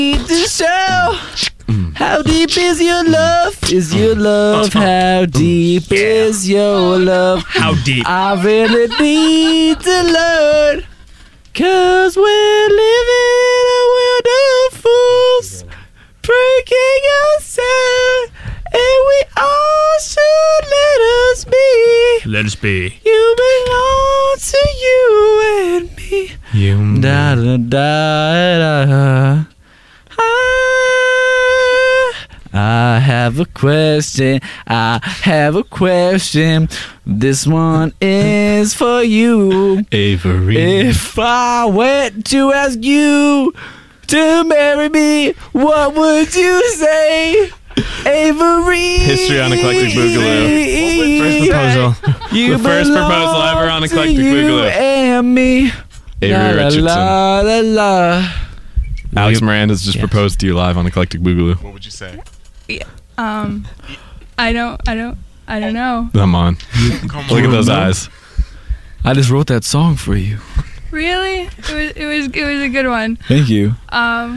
need to show. How deep is your love? Is your love? How deep is your love? How deep? I really need to learn. 'Cause we're living in a world of fools, breaking us down, and we all should let us be. Let us be. You belong to you and me. You. Da da da da. I have a question. I have a question. This one is for you. Avery. If I went to ask you to marry me, what would you say? Avery. History on Eclectic Boogaloo. First proposal. You The first proposal ever on Eclectic Boogaloo. And me. Avery Richardson. La la la. Alex Miranda's just proposed to you live on Eclectic Boogaloo. What would you say? I don't know. Come on. Come Look on. at those eyes. I just wrote that song for you. Really? It was a good one. Thank you. I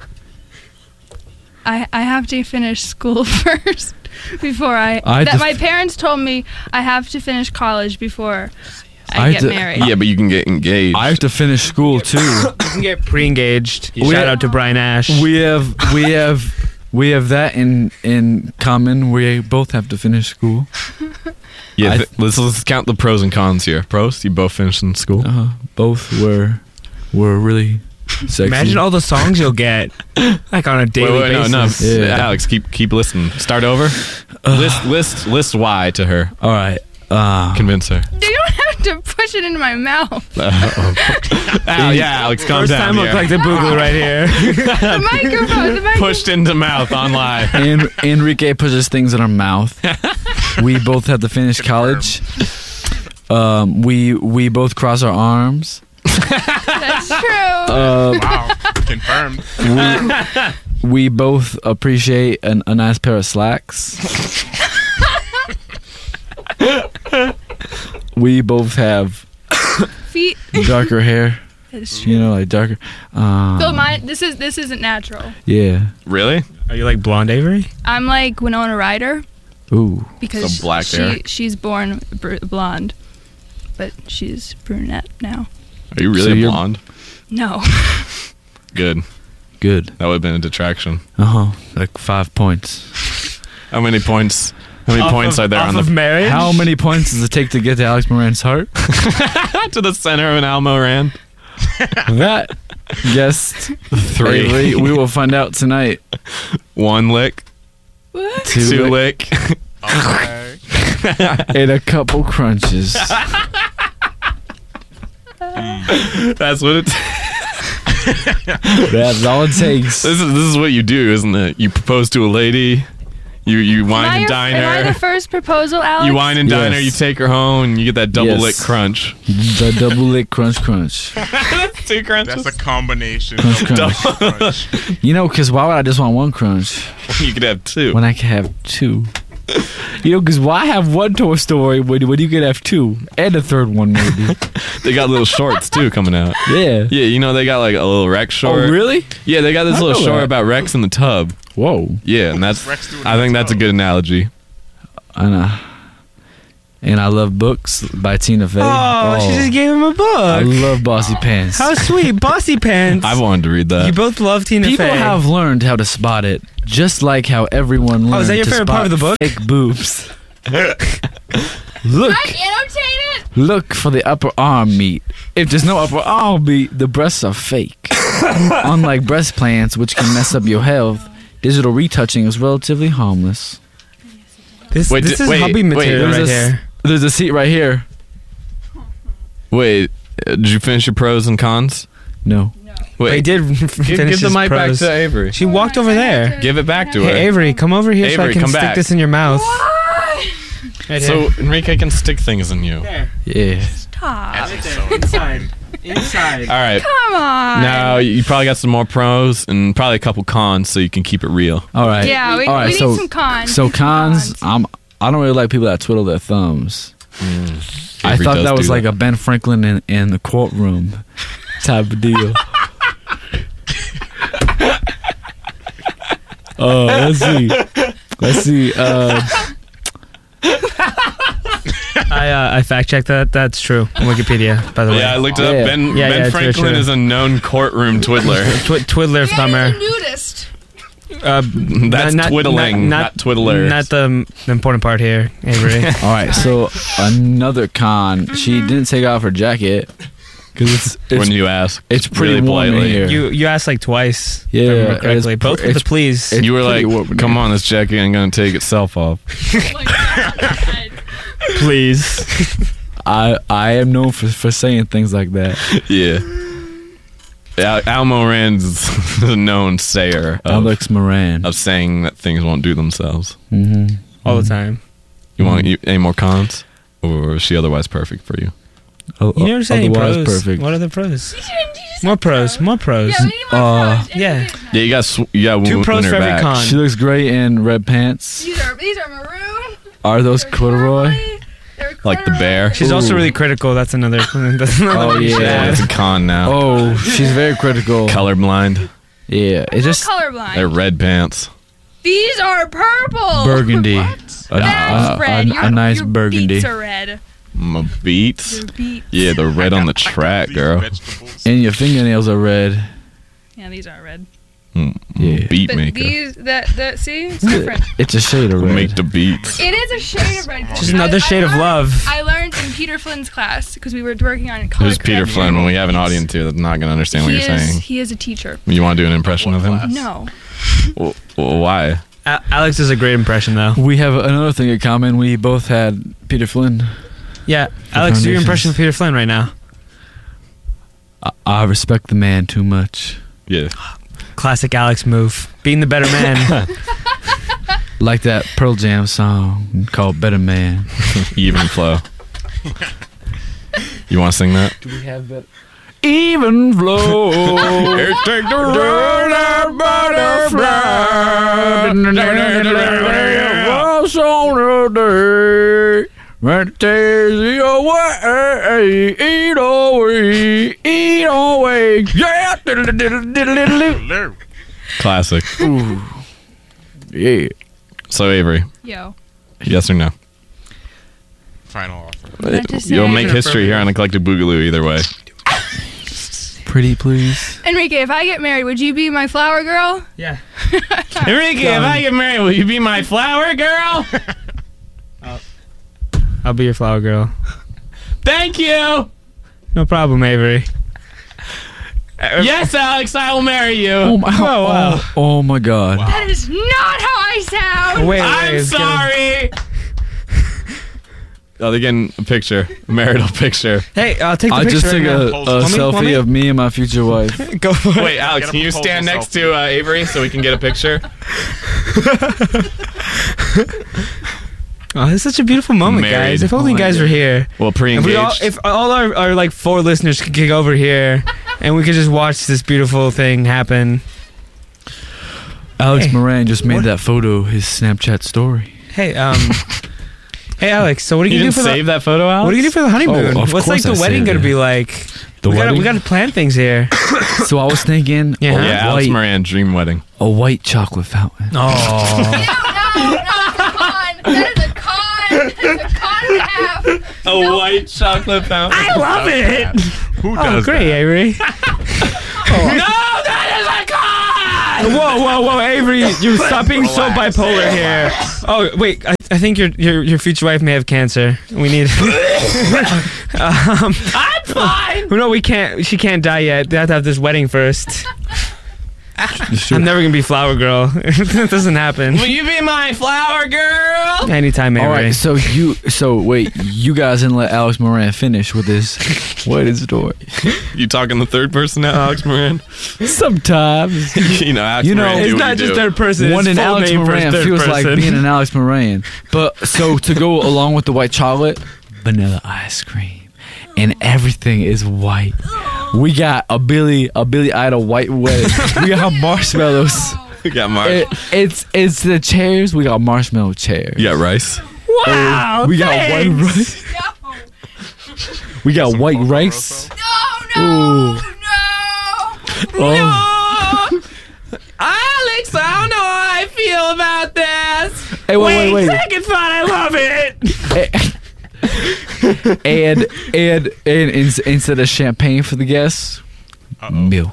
have to finish school first before my parents told me I have to finish college before I get married. Yeah, but you can get engaged. I have to finish school too. You can get pre-engaged. We- Shout out to Brian Ash. We have that in common. We both have to finish school. Yeah, let's count the pros and cons here. Pros, you both finished in school. Both were really sexy. Imagine all the songs you'll get, like on a daily basis. No. Yeah. Alex, keep listening. Start over. List why to her. All right. Convince her. You don't have to push it into my mouth. Yeah, Alex, calm First down. time here. Eclectic Boogaloo right here. The microphone. Pushed into mouth on live. And Enrique pushes things in our mouth. We both have to finish college. We both cross our arms. That's true. Wow. Confirmed. We both appreciate a nice pair of slacks. We both have Feet. darker hair. That's true. You know, like darker. So this isn't natural. Yeah. Really? Are you like blonde Avery? I'm like Winona Ryder Ooh. because So black hair. she's born blonde, but she's brunette now. Are you really So you're- blonde? No. Good. Good. That would have been a detraction. Like 5 points. How many points? How many points are there on the marriage? How many points does it take to get to Alex Moran's heart? to the center of an Almo Rand? That guessed 3. Avery, we will find out tonight. 1 lick. What? 2 lick. Okay. And a couple crunches. That's what it's. That's all it takes. This is what you do, isn't it? You propose to a lady. You wine and dine Am I her. the first proposal, Alex? You wine and dine her. Yes. You take her home, and you get that double Yes. lick crunch. The double lick crunch. 2 crunches. That's a combination. Crunch. You know, because why would I just want one crunch You could have 2. when I can have 2? You know, because why have one Toy Story when you could have 2? And a third one, maybe. They got little shorts too coming out. Yeah. Yeah, you know they got like a little Rex short. Oh, really? Yeah, they got this I little know short that. about Rex in the tub. Whoa. Yeah, and that's. Rex doing I think that's a good analogy. And I Love Books by Tina Fey. Oh, she just gave him a I book. love Bossy Pants. How sweet, Bossy Pants. I've wanted to read that. You both love Tina People Fey. have learned how to spot it, just like how everyone learned Oh, is that your to favorite part spot of the book? fake boobs. Look, Annotate it. look for the upper arm meat. If there's no upper arm meat, the breasts are fake. Unlike breast plants, which can mess up your health, digital retouching is relatively harmless. This Wait, is wait, hubby wait, material there's right a- here. There's a seat right here. Wait, did you finish your pros and cons? No. He Wait, did finish give the his mic pros. back to Avery. She walked over there. Give it back to her. Hey, Avery, come over here so I Avery, can come stick back. this in your mouth. Right So Enrique can stick things in you. there. Yeah. Stop. Inside. Inside. All right. Come on. Now you probably got some more pros and probably a couple cons, so you can keep it real. All right. Yeah, we All right, need so, some cons. So We need some cons, I don't really like people that twiddle their thumbs. I Avery thought does that was do like a Ben Franklin in the courtroom type of deal. Let's see. I fact checked that. That's true on Wikipedia, by the way. Yeah, I looked it up. Yeah. Ben Franklin is a known courtroom twiddler. Twiddler Yeah, plumber. he's a nudist. That's twiddling, not twiddlers. Not the important part here, Avery. All right, so another con. She didn't take off her jacket because when you ask, it's pretty really warm in politely. here. You asked like twice. if I Yeah, remember correctly. it's Both pr- with the it's- please. it's You were pretty like, warm in come here. on, this jacket ain't gonna take itself off. Oh my God. Please. I am known for saying things like that. Yeah. Al Moran's a known sayer Alex Moran. of saying that things won't do themselves. Mm-hmm. All the time. You want any more cons? Or is she otherwise perfect for you? You never say any Otherwise pros. perfect. What are the pros? You just More said pros. More pros. Yeah, we need more pros. yeah. Yeah, you got Two pros winner for every back. con. She looks great in red pants. These are maroon. Are those They're corduroy? They're Like the bear. She's also Ooh. really critical. That's another. That's another Oh, we should yeah. add. That's a con now. Oh, she's very critical. Colorblind. Yeah, I'm it's just not colorblind. They're red pants. These are purple. burgundy. What? A, That's red. a nice your burgundy. beets are red. My beats. Your beets. Yeah, they're red on the track, girl. And your fingernails are red. Yeah, these aren't red. Yeah. Beat But maker. these, that, see, it's different. It's a shade of We'll red. make the beats. It is a shade of red. Just another shade of love. I learned in Peter Flynn's class because we were working on color Who's Peter correction. Flynn? When we have an audience here that's not going to understand what He you're saying. He is a teacher. You want to do an impression of him? No. Well, why? Alex does a great impression, though. We have another thing in common. We both had Peter Flynn. Yeah, Alex, do your foundations. impression of Peter Flynn right now. I respect the man too much. Yeah. Classic Alex move. Being the better man. Like that Pearl Jam song called Better Man. Even flow. You want to sing that? Do we have that? Even flow. Take the road of butterfly. Once on a day, when it takes you away, eat away, eat away. Yeah. Classic. Ooh. Yeah. So, Avery, Yo. yes or no? Final offer. Not to say- You'll make history here on Eclectic Boogaloo either way. Pretty please. Enrique, if I get married, would you be my flower girl? Yeah. Enrique, if I get married, will you be my flower girl? I'll be your flower girl. Thank you. No problem, Avery. Yes, Alex, I will marry you. Oh my, wow. oh my God. That is not how I sound. Wait, I'm it's gonna- sorry. Oh, they're getting a picture, a marital picture. Hey, I'll take the I picture. just took right a now. Want me? selfie Want me? of me and my future wife. Go for it. Wait, Alex, Get a can you proposal stand next selfie. to Avery so we can get a picture? Oh, it's such a beautiful moment, Married. guys. If only you guys were here. Well, pre-engaged. If all our like 4 listeners could get over here, and we could just watch this beautiful thing happen. Alex Hey, Moran just made what- that photo his Snapchat story. Hey, hey, Alex. So what are you you gonna didn't do for save that photo, Alex? What are you gonna do for the honeymoon? Oh, of What's like course the I wedding saved gonna it. be like? The we wedding? gotta plan things here. So I was thinking Yeah. a, Yeah, Alex white, Moran dream wedding. a white chocolate fountain. Oh, No, come on. That is a con. That is a con and a half. A white chocolate fountain. I love it. Who Oh, does great, that? Avery. Whoa, Avery! You stop being so Relax. bipolar here. Oh, wait, I think your future wife may have cancer. We need. I'm fine. No, we can't. She can't die yet. They have to have this wedding first. I'm never gonna be flower girl. That doesn't happen. Will you be my flower girl? Anytime, Avery. All right, so wait, you guys didn't let Alex Moran finish with his wedding story. You talking the third person now, Alex Moran? Sometimes You know, Alex You know, Moran, do It's what not you just do. third person. one it's in full Alex name for Moran third feels person. like being an Alex Moran. But so to go along with the white chocolate, vanilla ice cream, and everything is white. We got a Billy Idol white wedding. We got marshmallows. You got Mark. It's the chairs. We got marshmallow chairs. You got rice. Wow, we got thanks. white rice. No. We got Some white Ponderosa? rice. No. Oh, Alex, I don't know how I I feel about this. Hey, wait. Second thought, I love it. and instead of champagne for the guests, milk.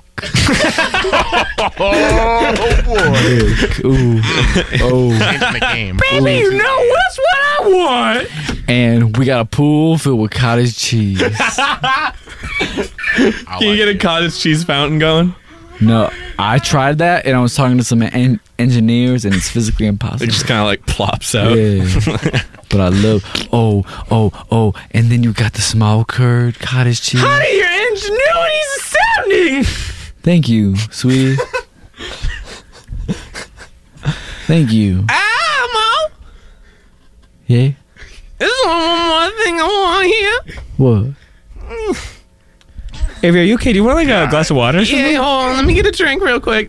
Oh boy! Ooh, Changing the game. Baby, you know what's what I want. and we got a pool filled with cottage cheese. Can you get a cottage cheese fountain going? No, I tried that, and I was talking to some engineers, and it's physically impossible. It just kind of like plops out. Yeah. But I love. And then you got the small curd cottage cheese. Honey, your ingenuity is astounding. Thank you, sweetie. Thank you. Mom, Yeah. there's one more thing I want here. What? Avery, are you okay? Do you want like a glass of water or something? Yeah, hold on. Let me get a drink real quick.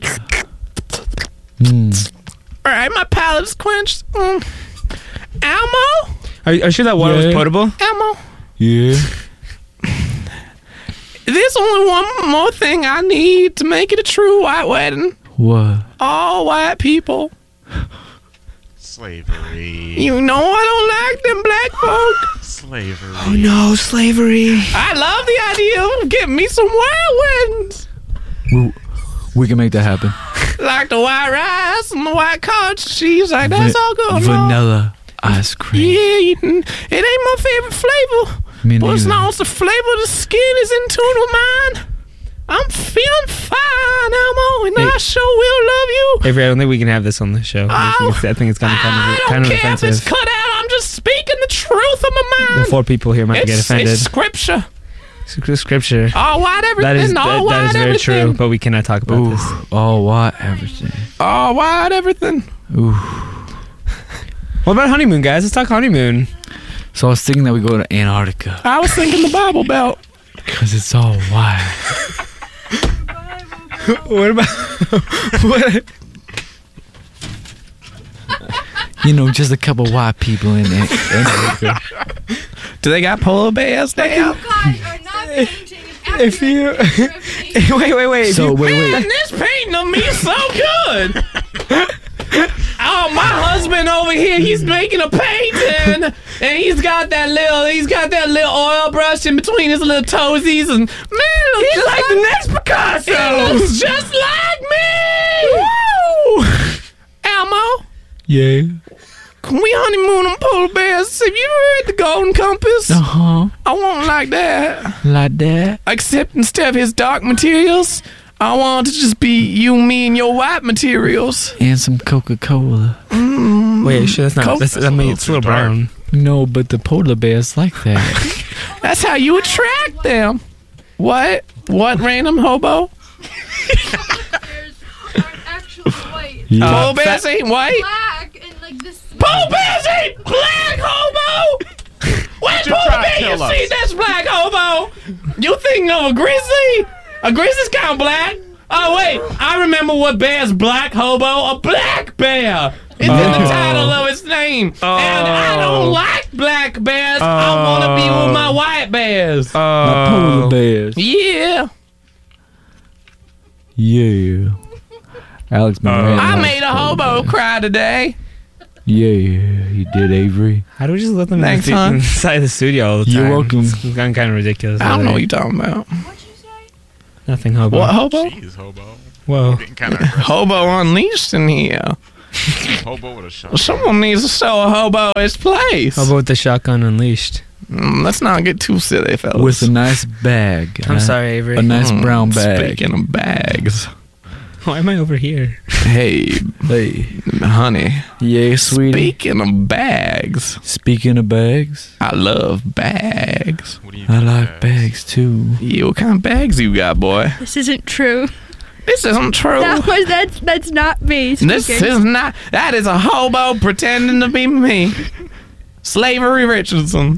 Mm. All right, my palate's quenched. Elmo? Are you sure that water was Yeah. potable? Elmo? Yeah. There's only one more thing I need to make it a true white wedding. What? All white people. Slavery. You know I don't like them black folk. Slavery. Oh no, slavery. I love the idea of getting me some white weddings. We can make that happen. Like the white rice and the white cottage cheese. Like, that's all good. Vanilla ice cream. Yeah, it ain't my favorite flavor. Me But it's neither. not the flavor. The skin is in tune with mine. I'm feeling fine, Elmo, and I sure will love you. Avery, I don't think we can have this on the show. I think it's gonna be I kind don't of care if it's offensive. cut out. I'm just speaking the truth of my The mind. 4 people here might get offended. It's scripture. Scripture. All white everything. That All white is very everything. true, but we cannot talk about this. Ooh. Oh, what? Everything. All white everything. Ooh. What about honeymoon, guys? Let's talk honeymoon. So I was thinking that we go to Antarctica I was thinking the Bible Belt. because it's all white. What about what? You know, just a couple white people in Antarctica. Do they got polar bears there? If you wait. So if you, wait. Man, this painting of me is so good. Oh, my husband over here, he's making a painting, and he's got that little oil brush in between his little toesies, and man, it looks just like the next Picasso. It looks just like me. Woo! Elmo, Yeah. can we honeymoon on polar bears? Have you ever read The Golden Compass? Uh-huh. I want like that. Like that. Except instead of his dark materials, I want it to just be you, me, and your white materials. And some Coca-Cola. wait, you sure that's not? Coke? That's, I mean, it's a little Too dark. brown. No, but the polar bears like that. That's how you attract them. What? What, random hobo? Actually white. Yeah. Polar bears ain't white? Black and like this. Polar bears ain't black, hobo! What you polar try to bear you kill us? see that's black, hobo? You thinking of a grizzly? A grizzly's kind of black. Oh, wait. I remember what bear's black, hobo. A black bear. It's in the title of its name. And I don't like black bears. I want to be with my white bears. My polar bears. Yeah. Yeah. Alex Moran. I likes made a polar hobo bears. cry today. Yeah, you did, Avery. How do we just let them Thanks, hon. inside the studio all the time? You're welcome. It's gotten kind of ridiculous. I don't know what you're talking about. Nothing, hobo. What, hobo? Jeez, hobo. Whoa. Getting kind of aggressive. Hobo unleashed in here. Hobo with a shot. Someone needs to show a hobo his place. Hobo with the shotgun unleashed. Let's not get too silly, fellas. With a nice bag. I'm sorry, Avery. A nice brown bag. Speaking of bags. Why am I over here? Hey, Hey. honey. Yeah, sweetie. Speaking of bags, Speaking of bags, I love bags. What do you I do, like guys? bags too. Yeah, what kind of bags you got, boy? This isn't true. This isn't true. That's not me. This speaking. is not. That is a hobo pretending to be me. Slavery Richardson.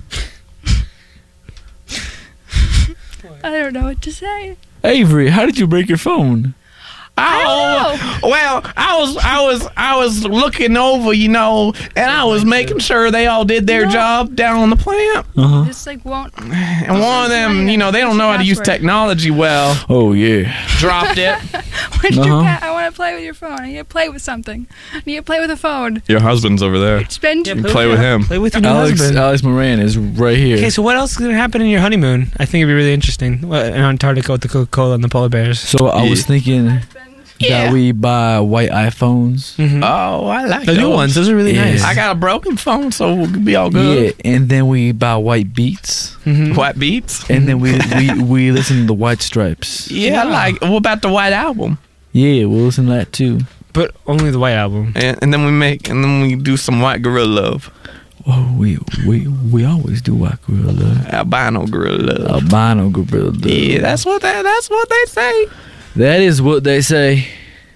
I don't know what to say. Avery, how did you break your phone? Oh, well, I was looking over, and I was making sure they all did their job down on the plant. This won't. And one of them, they don't know how to use technology well. Oh yeah. Dropped it. I want to play with your phone. I need to play with something. I need to play with a phone. Your husband's over there. Play with him. Play with your new husband. Alex Moran is right here. Okay, so what else is going to happen in your honeymoon? I think it'd be really interesting. In Antarctica with the Coca-Cola and the polar bears. So I was thinking that we buy white iPhones. Mm-hmm. Oh, I like the new ones. Those are really nice. I got a broken phone, so we'll be all good. Yeah, and then we buy white Beats. Mm-hmm. White Beats? And then we listen to the White Stripes. Yeah, what about the White Album? Yeah, we'll listen to that too. But only the White Album. And then we do some White Gorilla Love. Oh, we always do White Gorilla Love. Albino Gorilla Love. Albino Gorilla Love. Yeah, that's what they say. That is what they say.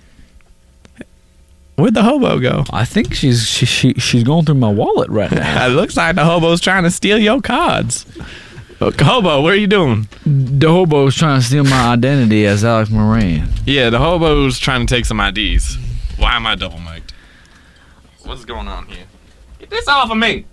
Where'd the hobo go? I think she's going through my wallet right now. It looks like the hobo's trying to steal your cards. Hobo, what are you doing? The hobo's trying to steal my identity as Alex Moran. Yeah, the hobo's trying to take some IDs. Why am I double mic'd? What's going on here? Get this off of me.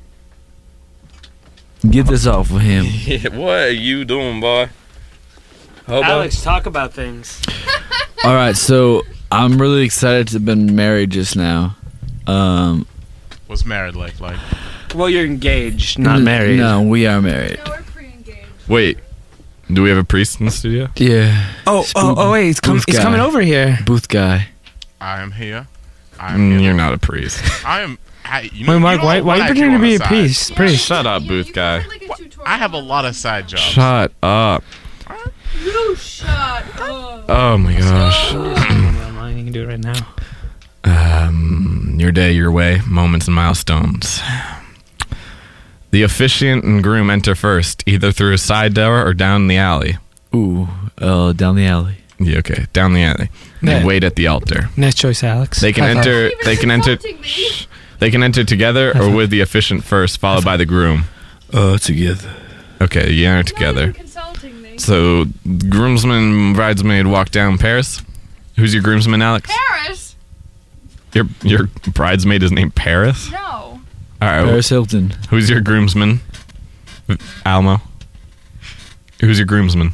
Get this off of him. Yeah, what are you doing, boy? Hobo. Alex, talk about things. All right, so I'm really excited to have been married just now. What's married like? Well, you're engaged, not married. No, we are married. No, we're pre-engaged. Wait, do we have a priest in the studio? Yeah. Oh, wait, he's coming over here. Booth guy. I am here. You're not a priest. I am. Wait, Mark, why are you pretending to be a priest? Shut up, booth guy. I have a lot of side jobs. Shut up. You shut up. Oh my gosh. You can do it right now. Your day, your way, moments and milestones. The officiant and groom enter first, either through a side door or down the alley. Ooh, down the alley. Yeah, okay, down the alley. They wait at the altar. Nice choice, Alex. They can enter. They can enter. They can enter together or with the officiant first, followed by the groom. Together. Okay, you enter together. So, groomsman and bridesmaid walk down Paris. Who's your groomsman, Alex? Paris? Your bridesmaid is named Paris? No. All right. Paris Hilton. Who's your groomsman? Almo. Who's your groomsman?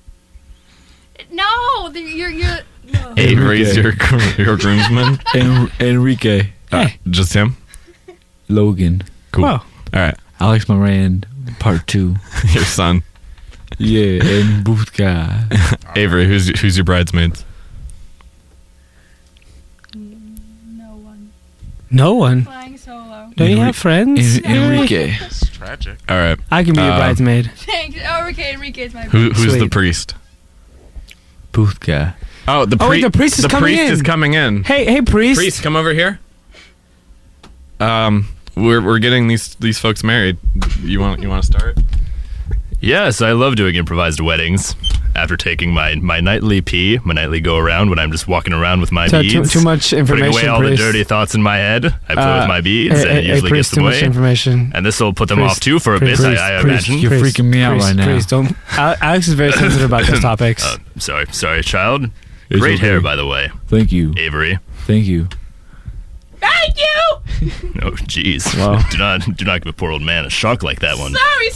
No, you're no. Avery's your groomsman? Enrique. Just him? Logan. Cool. Wow. All right. Alex Moran, part 2. Your son. Yeah, and Booth guy. Avery, who's your bridesmaids? No one. Flying solo. Don't you have friends? Enrique. It's tragic. All right. I can be your bridesmaid. Thanks. Enrique's my Who's the Sweet. priest? Booth guy. Oh, the wait, the priest is coming in. is coming in. Hey, priest. Priest, come over here. We're getting these folks married. You want to start? Yes, I love doing improvised weddings. After taking my nightly pee, my nightly go around when I'm just walking around with my beads. Too much information. Putting away all priest. the dirty thoughts in my head. I play with my beads, and it usually priest, gets too away. much information. And this will put them Priest, off too for a priest, bit, I priest, imagine. You're freaking me out right now. Please don't. Alex is very sensitive about those topics. Sorry, child. It's Great okay. hair, by the way, Thank you. Avery. Thank you. Thank you. Oh, jeez. Wow. Do not give a poor old man a shock like that one. Sorry,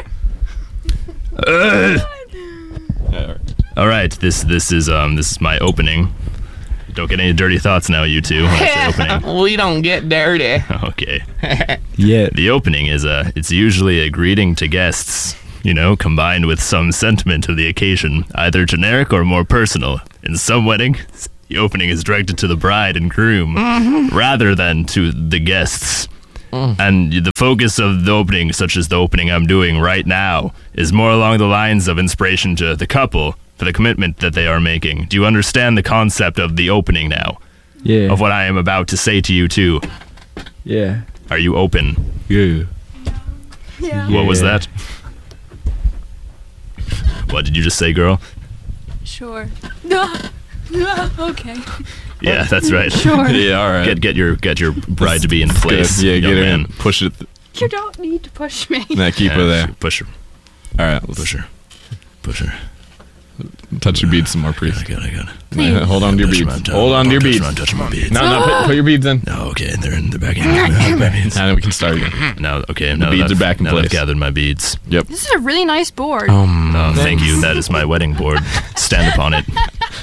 sir. All right, this is my opening. Don't get any dirty thoughts now, you two. When I say opening. We don't get dirty. Okay. Yeah. The opening is it's usually a greeting to guests, combined with some sentiment of the occasion, either generic or more personal. In some weddings, the opening is directed to the bride and groom rather than to the guests. And the focus of the opening, such as the opening I'm doing right now, is more along the lines of inspiration to the couple for the commitment that they are making. Do you understand the concept of the opening now? Yeah. Of what I am about to say to you two? Yeah. Are you open? Yeah. Yeah. What was that? What did you just say, girl? Sure. No. Okay. Yeah, that's right. Sure. Yeah, all right. Get your bride to be in place. Good. Yeah, young get her man. in. Push it. You don't need to push me. Nah, keep her there. Push her. All right. Push her. Push her. Touch your beads some more, priest. I got it. Hold on to your beads. Hold on to your beads. Touch my beads. No, put your beads in. No, okay, they're back in. And then we can start again. Now, okay, The beads are back in now place. I've gathered my beads. Yep. This is a really nice board. Oh, thank you. That is my wedding board. Stand upon it.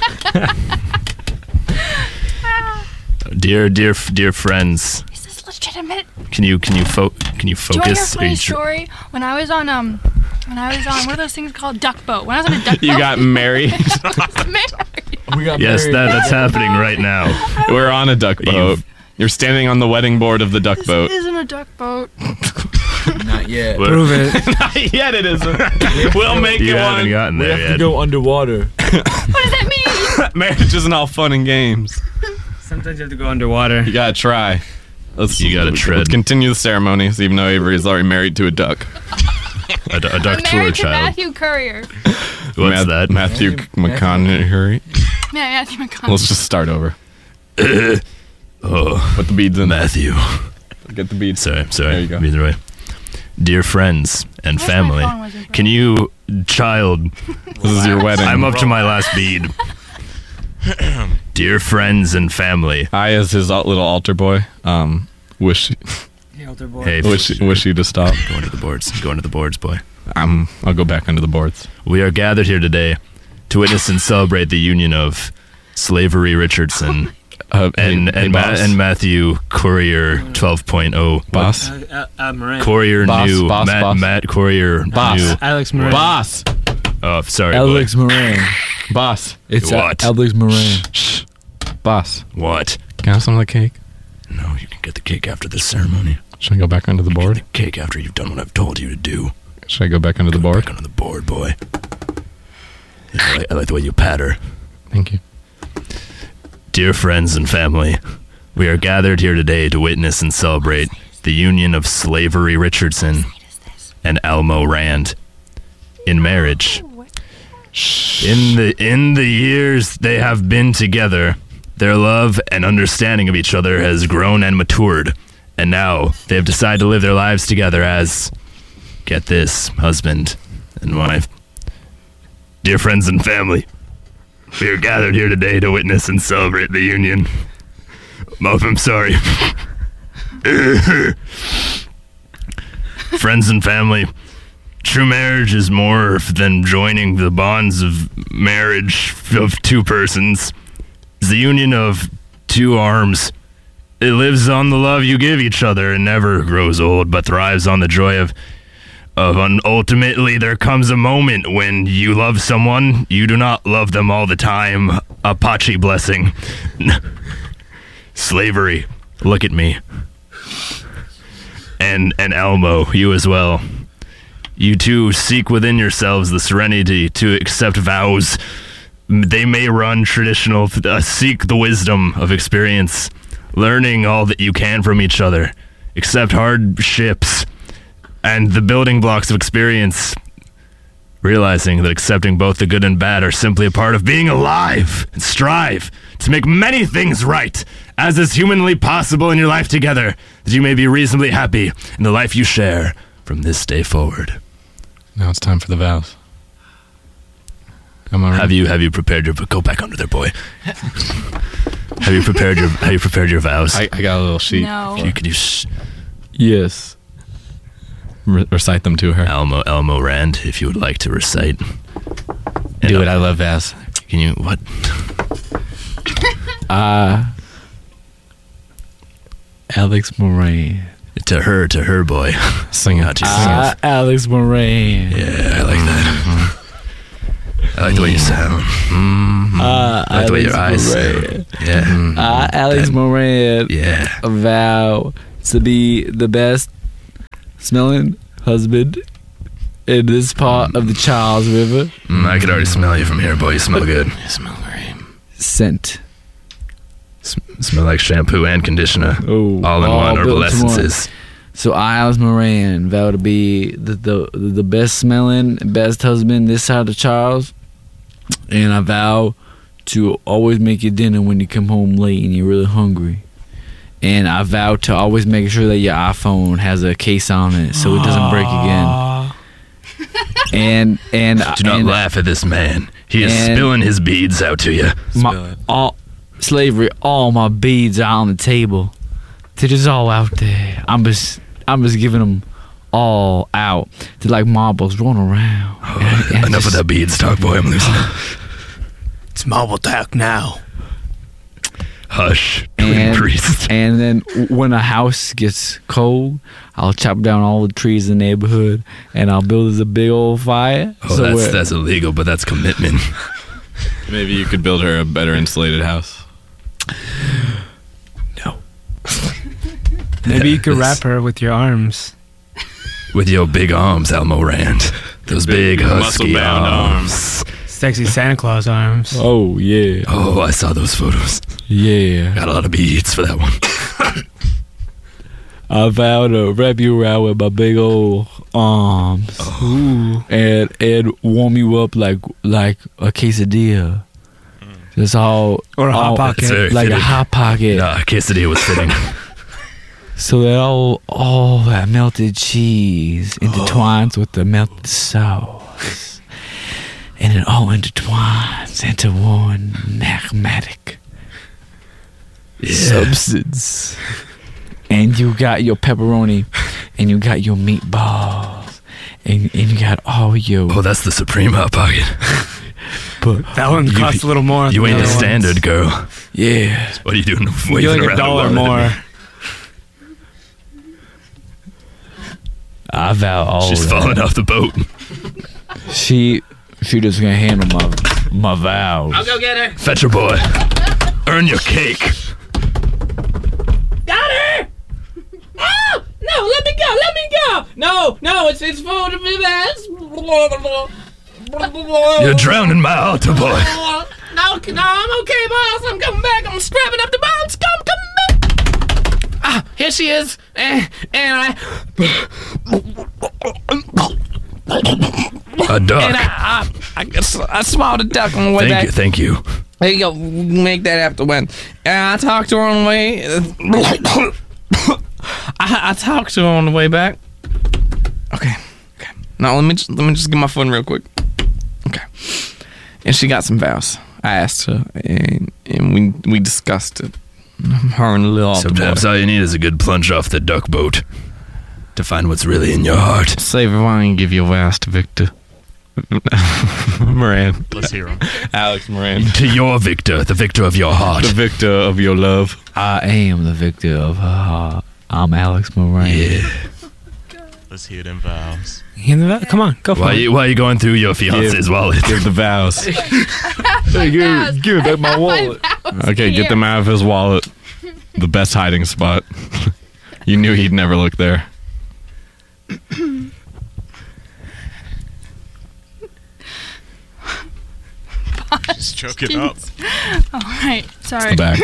Dear friends, Is this legitimate? can you Do you want to focus? hear a funny story? When I was on what are those things called? Duck boat. When I was on a duck boat. You got married. I was married. We got Yes, married. that's happening right now. We're on a duck boat. You're standing on the wedding board of the duck boat. This isn't a duck boat. Not yet. Prove it. Not yet, it isn't. We'll make You it haven't one. gotten We there have to yet. go underwater. What does that mean? Marriage isn't all fun and games. Sometimes you have to go underwater. You gotta try. You gotta tread. Let's continue the ceremonies, even though Avery is already married to a duck. A duck I'm tour married to child. Matthew Courier. What's that? Matthew McConaughey. Matthew McConaughey. Let's just start over. Oh, Put the beads in. Matthew. Get the beads. Sorry. There you go. Either way. Dear friends and Wish my family, phone wasn't can you, child, This is your wedding. I'm up to my last bead. Dear friends and family, I, as his little altar boy, wish hey, wish you to stop. go into the boards, boy. I'll go back under the boards. We are gathered here today to witness and celebrate the union of Slavery Richardson and Matthew Courier 12.0. Boss. Moran. Courier Boss, new. boss, Matt, boss. Matt Courier Boss. new. Alex Moran. Boss. Oh, sorry. Alex Moran. Boss. It's What? Alex Moran. Shh. Boss. Boy. What? Can I have some of the cake? No, you can get the cake after this ceremony. Should I go back under the Get board? the cake after you've done what I've told you to do. Should I go back under the board? Back onto the board, boy. Yeah, I like the way you patter. Thank you. Dear friends and family, we are gathered here today to witness and celebrate the union of Slavery Richardson and Elmo Rand in marriage. In the years they have been together, their love and understanding of each other has grown and matured, and now they have decided to live their lives together as, get this, husband and wife. Dear friends and family, we are gathered here today to witness and celebrate the union. I'm sorry. Friends and family, true marriage is more than joining the bonds of marriage of two persons. It's the union of two arms. It lives on the love you give each other and never grows old, but thrives on the joy of ultimately there comes a moment when you love someone, you do not love them all the time. Apache blessing. Slavery, look at me. And Elmo, you as well. You too seek within yourselves the serenity to accept vows. They may run traditional, seek the wisdom of experience, learning all that you can from each other, accept hardships and the building blocks of experience, realizing that accepting both the good and bad are simply a part of being alive, and strive to make many things right, as is humanly possible in your life together, that you may be reasonably happy in the life you share from this day forward. Now it's time for the vows. Am I right? Have you prepared your go back under there, boy? Have you prepared your vows? I got a little sheet. No. Could you Yes. Recite them to her. Elmo Rand, if you would like to recite. Do it. I love vows. Can you what? Alex Moran. To her, boy. Sing it. Alex Moran. Yeah, I like that. I like the way you sound. I like the way your eyes sound. Yeah. Alex Moran. Yeah. Vow to be the best smelling husband in this part of the Charles River. I could already smell you from here, boy. You smell good. You smell great. Scent. Smell like shampoo and conditioner. Oh, all in one. built Herbal into one. essences. So I, Alex Moran, vow to be the best smelling, best husband this side of Charles. And I vow to always make you dinner when you come home late and you're really hungry. And I vow to always make sure that your iPhone has a case on it so it doesn't break again. And Do not laugh at this man. He is spilling his beads out to you. Slavery, all my beads are on the table. They're just all out there. I'm just giving them all out. They're like marbles rolling around. Enough of that beads talk, boy. I'm losing it. It's marble talk now. Hush, twin priest. And then when a house gets cold, I'll chop down all the trees in the neighborhood, and I'll build us a big old fire. Oh, that's illegal, but that's commitment. Maybe you could build her a better insulated house. No. Maybe you could wrap her with your arms. With your big arms, Elmo Rand. Those big husky muscle-bound arms. Sexy Santa Claus arms. Oh, yeah. Oh, I saw those photos. Yeah. Got a lot of beads for that one. I vow to wrap you around with my big old arms. Oh. And warm you up like a quesadilla. Just all... Or a Hot Pocket. Like a Hot Pocket. Nah, quesadilla was fitting. So that all that melted cheese intertwines with the melted sauce. And it all intertwines into one magmatic substance. And you got your pepperoni, and you got your meatballs, and you got all your... Oh, that's the Supreme Hot Pocket. But that one costs a little more. You than ain't the a other standard ones. girl. Yeah. What are you doing? You're like $1 more. I vow all She's that. falling off the boat. She just gonna handle my vows. I'll go get her. Fetch her, boy. Earn your cake. Got her! Oh! No, let me go! No, it's for the best. You're drowning my altar, boy. No, I'm okay, boss. I'm coming back. I'm strapping up the bounce. Come back. Ah, here she is. And I... A duck. And I swallowed a duck on the way back. Thank you. There you go. Make that after when. And I talked to her on the way. I talked to her on the way back. Okay. Now let me just get my phone real quick. Okay. And she got some vows. I asked her, and we discussed it. Her and the little altar Sometimes boy. all you need is a good plunge off the duck boat to find what's really in your heart. Slaver, why don't you give your vows to Victor? Moran. Let's hear him. Alex Moran. To your Victor, the victor of your heart. The victor of your love. I am the victor of her heart. I'm Alex Moran. Yeah. Let's hear them vows. Come on, go for it. Why are you going through your fiance's wallet? Give the vows. Hey, give me back my wallet. Okay, get them out of his wallet. The best hiding spot. You knew he'd never look there. Just choke it up. All right, sorry. Back.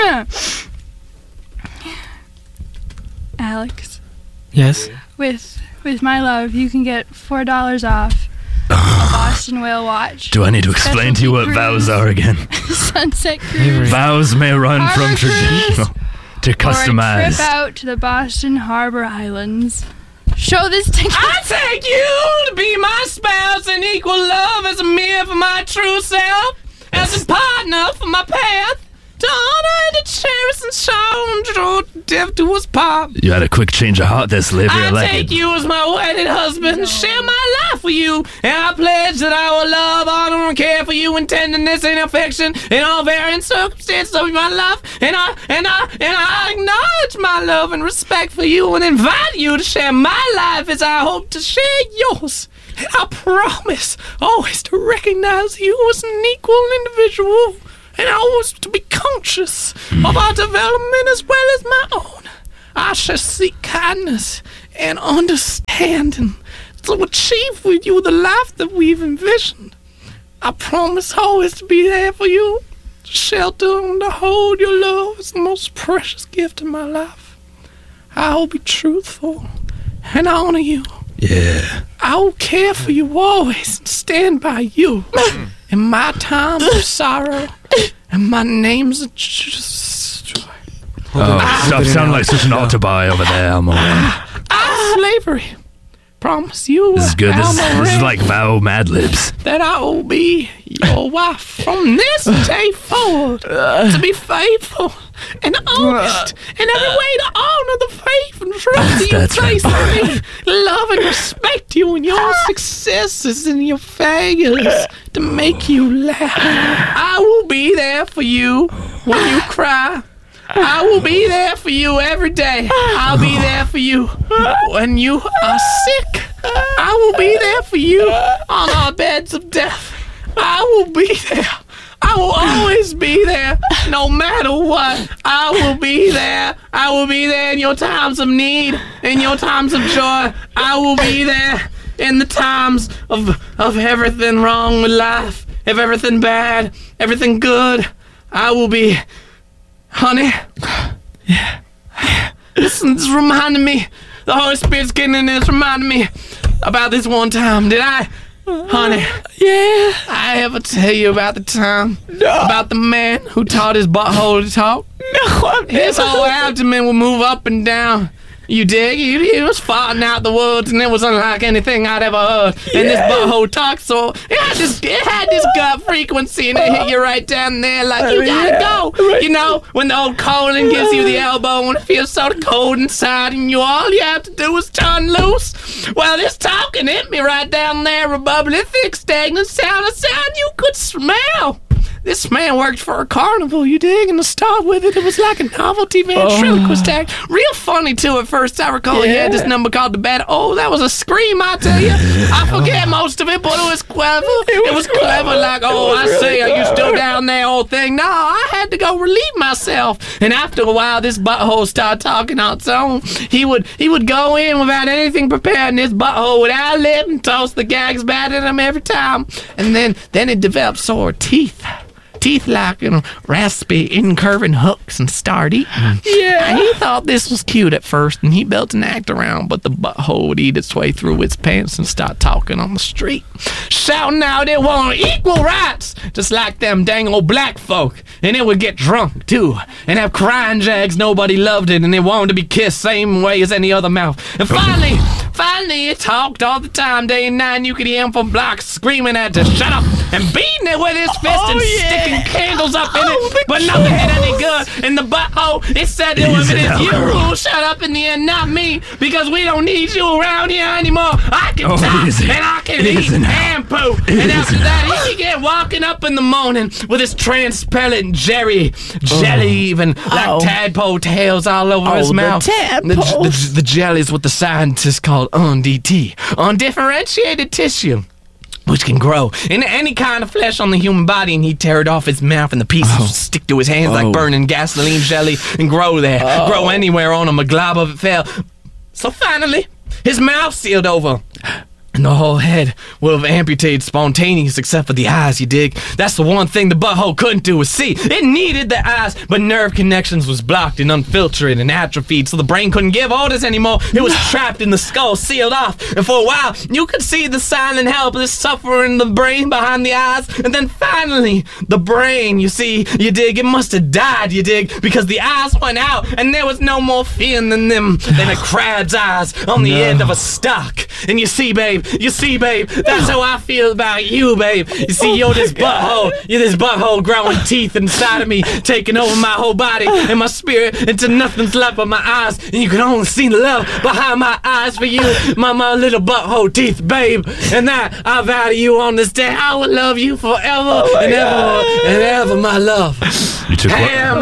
Alex, Yes. with my love, you can get $4 off a Boston Whale watch. Do I need to explain to you what vows are again? Sunset cruise. Vows may run Harbor from traditional to Or a trip customized. out to the Boston Harbor Islands. Show this ticket. I take you to be my spouse and equal love as a mirror for my true self, as a partner for my path, to honor and to cherish and show death to us part. You had a quick change of heart there, Slavery. I I like take it. you as my wedded husband, share my life with you, and I pledge that I will love, honor, and care for you in tenderness and affection in all varying circumstances of my life, and I acknowledge my love and respect for you and invite you to share my life as I hope to share yours. And I promise always to recognize you as an equal individual, and always to be conscious of our development as well as my own. I shall seek kindness and understanding to achieve with you the life that we've envisioned. I promise always to be there for you, to shelter and to hold your love as the most precious gift in my life. I will be truthful and honor you. Yeah. I will care for you always and stand by you in my time of sorrow and my name's a joy. Stop sounding like such an altar boy over there, Elmo. Slavery promise you. This is good. This is like Vow Mad Libs. That I will be your wife from this day forward, to be faithful and honest in every way, to honor the faith and trust that you place in me, love and respect you and your successes and your failures, to make you laugh. I will be there for you when you cry. I will be there for you every day. I'll be there for you when you are sick. I will be there for you on our beds of death. I will be there. I will always be there, no matter what. I will be there. I will be there in your times of need, in your times of joy. I will be there in the times of everything wrong with life, of everything bad, everything good. I will be... Honey, yeah. This reminded me, the Holy Spirit's getting in this, reminded me about this one time. Did I, honey? Yeah. I ever tell you about the time? No. About the man who taught his butthole to talk? No, his whole abdomen would move up and down. You dig? He was farting out the woods, and it was unlike anything I'd ever heard. Yeah. And this butthole talked, so it had this gut frequency, and it hit you right down there, like, you gotta go. Right. You know, when the old colon gives you the elbow, when it feels so cold inside, and all you have to do is turn loose. Well, this talking hit me right down there, a bubbly, thick, stagnant sound, a sound you could smell. This man worked for a carnival, you dig? And to start with it was like a novelty ventriloquist act. Real funny, too, at first. I recall he had this number called The Bad. Oh, that was a scream, I tell you. I forget most of it, but it was clever. It was clever, like, oh, I see, are you still down there, old thing? No, I had to go relieve myself. And after a while, this butthole started talking on its own. He would go in without anything prepared, and this butthole would ad-lib and toss the gags back at him every time. And then it developed sore teeth. Teeth like, raspy, incurving hooks, and start eating. Yeah. And he thought this was cute at first, and he built an act around, but the butthole would eat its way through its pants and start talking on the street, shouting out it want equal rights, just like them dang old black folk. And it would get drunk, too, and have crying jags. Nobody loved it, and it wanted to be kissed same way as any other mouth. And finally, it talked all the time, day and night, and you could hear him from blocks screaming at it to shut up, and beating it with his fist and sticking candles up in it, but nothing did any good. And the butthole, it said to him, it is you who shut up in the end, not me, because we don't need you around here anymore. I can talk, and I can eat and poo. And after that, he began walking up in the morning with his transparent jelly, even like tadpole tails all over his mouth. The jelly is what the scientists call UNDT, undifferentiated tissue, which can grow in any kind of flesh on the human body, and he'd tear it off his mouth, and the pieces would stick to his hands like burning gasoline jelly and grow there, grow anywhere on him. A glob of it fell. So finally, his mouth sealed over, and the whole head would have amputated spontaneous except for the eyes, you dig? That's the one thing the butthole couldn't do was see. It needed the eyes, but nerve connections was blocked and unfiltered and atrophied, so the brain couldn't give orders anymore. It was trapped in the skull, sealed off, and for a while, you could see the silent helpless suffering in the brain behind the eyes, and then finally, the brain, you see, you dig, it must have died, you dig, because the eyes went out, and there was no more feeling than a crab's eyes on the end of a stalk. And you see, babe, that's how I feel about you, babe. You see, you're this butthole growing teeth inside of me, taking over my whole body and my spirit until nothing's left but my eyes, and you can only see the love behind my eyes for you, my little butthole teeth, babe. And that I vow to you on this day, I will love you forever and ever, my love. You took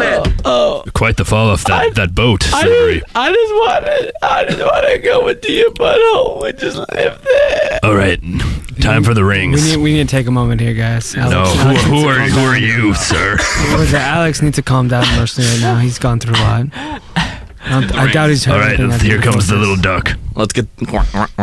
quite the fall off that boat, Silvery. I just want to go into your butthole and just live there. All right, time for the rings. We need to take a moment here, guys. Alex, who are you, sir? Alex needs to calm down emotionally right now. He's gone through a lot. I doubt he's heard. All right, here comes the little duck. Let's get...